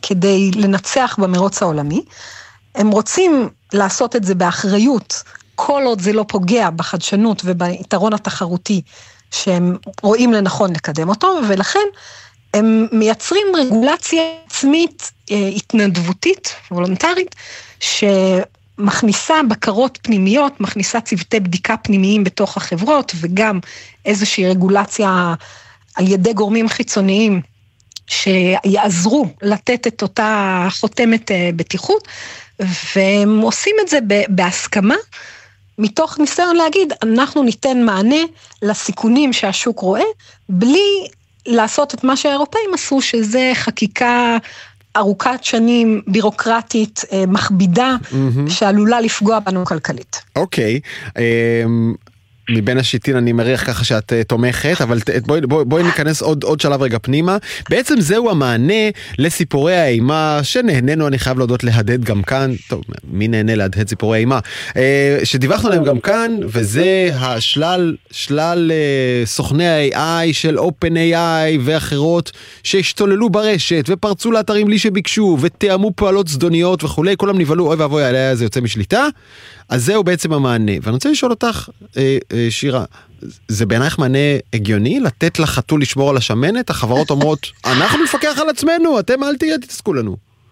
כדי לנצח במרוץ העולמי, הם רוצים לעשות את זה באחריות, כל עוד זה לא פוגע בחדשנות וביתרון התחרותי, שהם רואים לנכון לקדם אותו, ולכן הם מייצרים רגולציה עצמית, התנדבותית, וולונטרית, שמכניסה בקרות פנימיות, מכניסה צוותי בדיקה פנימיים בתוך החברות, וגם איזושהי רגולציה על ידי גורמים חיצוניים, שיעזרו לתת את אותה חותמת בטיחות, והם עושים את זה בהסכמה, מתוך ניסיון להגיד, אנחנו ניתן מענה לסיכונים שהשוק רואה, בלי לעשות את מה שהאירופאים עשו, שזה חקיקה ארוכת שנים, בירוקרטית, מכבידה, שעלולה לפגוע בנו כלכלית. אוקיי, מבין השיטין אני מריח ככה שאת תומכת, אבל בואי ניכנס עוד שלב רגע פנימה. בעצם זהו המענה לסיפורי האימה, שנהנינו, אני חייב להודות להדהד גם כאן, טוב, מי נהנה להדהד סיפורי האימה? שדיווחנו להם גם כאן, וזה השלל סוכני ה-AI של OpenAI ואחרות, שהשתוללו ברשת, ופרצו לאתרים לי שביקשו, ותאמו פעלות זדוניות וכולי, כולם נבלו, אוי ואבוי, עליה זה יוצא משליטה. אז זהו בעצם המענה. ואני רוצה לשאול אותך, שירה, זה בעינייך מענה הגיוני? לתת לחתול לשמור על השמנת? החברות אומרות, אנחנו נפקח על עצמנו, אתם אל תתעסקו לנו.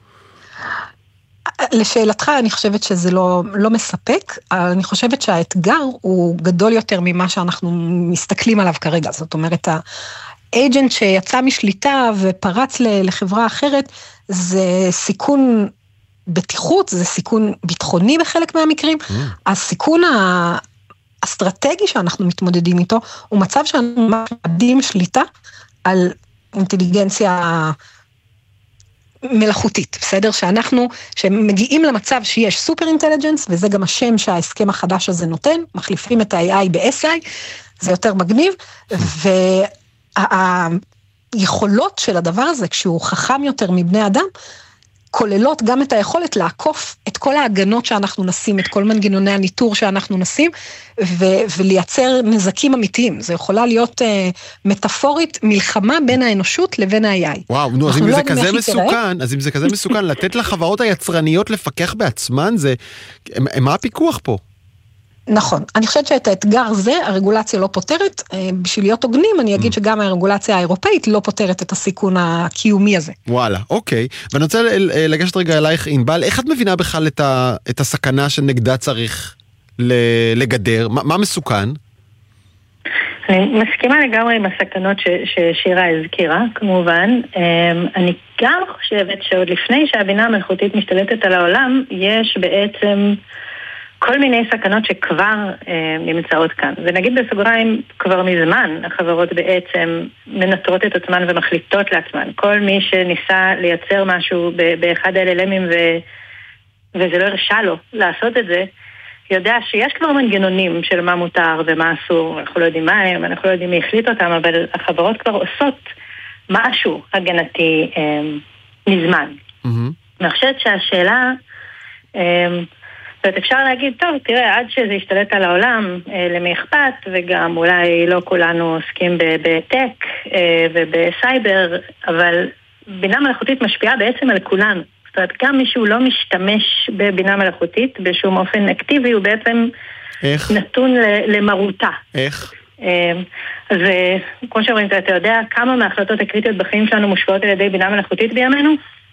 לשאלתך, אני חושבת שזה לא מספק. אני חושבת שהאתגר הוא גדול יותר ממה שאנחנו מסתכלים עליו כרגע. זאת אומרת, האג'נט שיצא משליטה ופרץ לחברה אחרת, זה סיכון בטיחות, זה סיכון ביטחוני בחלק מהמקרים. הסיכון האסטרטגי שאנחנו מתמודדים איתו, הוא מצב שאנחנו מאבדים שליטה על אינטליגנציה מלאכותית, בסדר? שמגיעים למצב שיש סופר אינטליג'נס, וזה גם השם שההסכם החדש הזה נותן, מחליפים את ה-AI ב-SI, זה יותר מגניב, והיכולות של הדבר הזה, כשהוא חכם יותר מבני אדם, כוללות גם את היכולת לעקוף את כל ההגנות שאנחנו נשים, את כל מנגנוני הניטור שאנחנו נשים, ולייצר נזקים אמיתיים. זה יכולה להיות מטאפורית מלחמה בין האנושות לבין ה-AI. וואו, נו, אז אם זה כזה מסוכן, לתת לחברות היצרניות לפקח בעצמן, מה הפיקוח פה? נכון, אני חושבת שאת האתגר הזה, הרגולציה לא פותרת, בשביל להיות הוגנים, אני אגיד שגם הרגולציה האירופאית לא פותרת את הסיכון הקיומי הזה. וואלה, אוקיי, ואני רוצה לגשת רגע אלייך, ענבל, איך את מבינה בכלל את הסכנה שנגדה צריך לגדר? מה מסוכן? אני מסכימה לגמרי עם הסכנות ששירה הזכירה, כמובן. אני גם חושבת שעוד לפני שהבינה המלאכותית משתלטת על העולם, יש בעצם כל מיני סכנות שכבר נמצאות כאן. ונגיד בסוגריים, כבר מזמן החברות בעצם מנטרות את עצמן ומחליטות לעצמן. כל מי שניסה לייצר משהו באחד האללמים וזה לא הרשה לו לעשות את זה, יודע שיש כבר מנגנונים של מה מותר ומה אסור, אנחנו לא יודעים מה הם, אנחנו לא יודעים מי החליט אותם, אבל החברות כבר עושות משהו הגנתי מזמן. אני חושבת שהשאלה, אפשר להגיד, טוב, תראה, עד שזה ישתלט על העולם, למי אכפת, וגם אולי לא כולנו עוסקים בטק ובסייבר, אבל בינה מלאכותית משפיעה בעצם על כולנו. זאת אומרת, גם מישהו לא משתמש בבינה מלאכותית בשום אופן אקטיבי, הוא בעצם נתון למרותה. איך? אז כמו שאומרים, אתה יודע כמה מההחלטות הקריטיות בחיים שלנו מושפעות על ידי בינה מלאכותית בימינו?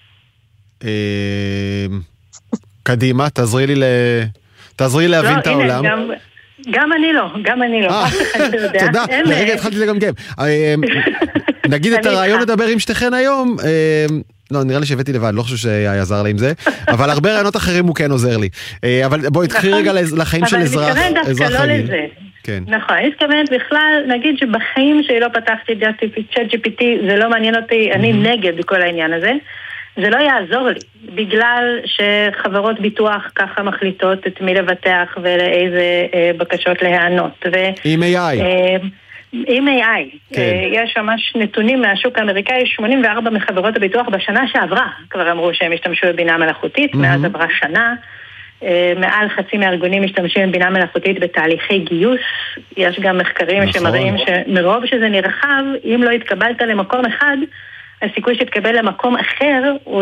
קדימה, תעזרי לי להבין את העולם. גם אני לא. תודה, לרגע התחלתי לגמגם. נגיד את הרעיון לדבר עם שתיכן היום, לא, נראה לי שהבאתי לבד, לא חושב שיעזר לי עם זה, אבל הרבה רעיונות אחרים הוא כן עוזר לי. אבל בואי, תקחי רגע לחיים של אזרח רגיל. אבל אני מתכוונת דווקא לא לזה. נכון, אני מתכוונת בכלל, נגיד שבחיים שלי לא פתחתי ChatGPT, זה לא מעניין אותי, אני נגד כל העניין הזה. זה לא יעזור לי, בגלל שחברות ביטוח ככה מחליטות את מי לבטח ולאיזה בקשות להיענות. עם AI. עם AI. כן. יש ממש נתונים מהשוק האמריקאי, 84 מחברות הביטוח בשנה שעברה, כבר אמרו שהם השתמשו בבינה מלאכותית, מאז עברה שנה. מעל חצי מהארגונים משתמשים בבינה מלאכותית בתהליכי גיוס. יש גם מחקרים שמראים שמרוב שזה נרחב, אם לא התקבלת למקום אחד, הסיכוי שתקבל למקום אחר הוא